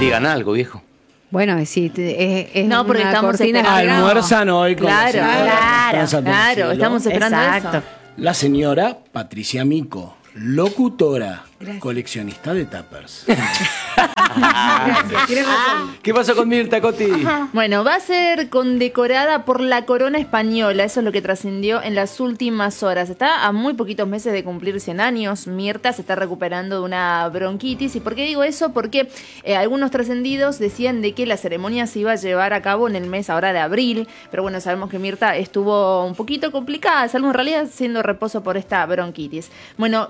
Digan algo, viejo. Bueno, sí, es No, porque una estamos cortina esperando. esperando. Almuerzan hoy con la señora Claro, estamos esperando Exacto. eso. La señora Patricia Mico, locutora, coleccionista de tuppers. Gracias, tienes razón. ¿Qué pasó con Mirta, Coti? Bueno, va a ser condecorada por la corona española, eso es lo que trascendió en las últimas horas. Está a muy poquitos meses de cumplir 100 años, Mirta se está recuperando de una bronquitis. ¿Y por qué digo eso? Porque algunos trascendidos decían de que la ceremonia se iba a llevar a cabo en el mes ahora de abril, pero bueno, sabemos que Mirta estuvo un poquito complicada, salvo en realidad siendo reposo por esta bronquitis. Bueno,